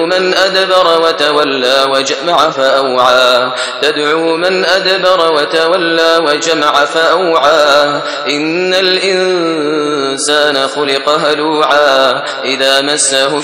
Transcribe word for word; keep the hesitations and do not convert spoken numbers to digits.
تدعو من أدبر وتولى وجمع فأوعى تدعو من أدبر وتولى وجمع فأوعى إن الإنسان خلق هلوعا إذا مسه